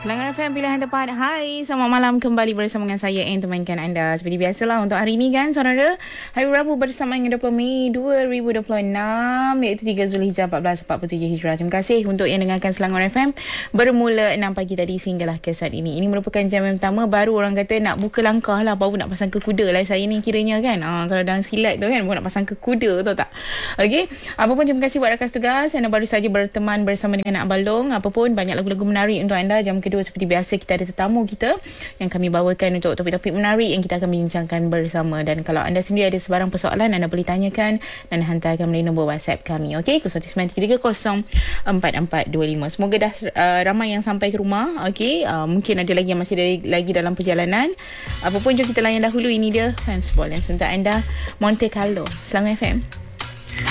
Selangor FM pilihan tepat. Hai, selamat malam kembali bersama dengan saya yang temankan anda. Seperti biasalah untuk hari ini kan, saudara. Hari Rabu bersama dengan 20 Mei 2026 iaitu 3 Zulhijjah 1447 Hijrah. Terima kasih untuk yang dengarkan Selangor FM bermula 6 pagi tadi sehinggalah ke saat ini. Ini merupakan jam yang pertama, baru orang kata nak buka langkah lah, baru nak pasang ke kuda lah saya ni kiranya kan. Kalau dalam silat tu kan, baru nak pasang ke kuda, tahu tak? Okey, apapun terima kasih buat rakan tugas. Anda baru saja berteman bersama dengan Nak Balong. Apapun banyak lagu-lagu menarik untuk anda. Jam kedua seperti biasa kita ada tetamu kita yang kami bawakan untuk topik-topik menarik yang kita akan bincangkan bersama. Dan kalau anda sendiri ada sebarang persoalan, anda boleh tanyakan dan hantarkan melalui nombor WhatsApp kami. Okey, 0393304425. Semoga dah ramai yang sampai ke rumah. Okey, mungkin ada lagi yang masih lagi dalam perjalanan. Apapun, jom kita layan dahulu. Ini dia Transport yang untuk anda, Monte Carlo, Selangor FM.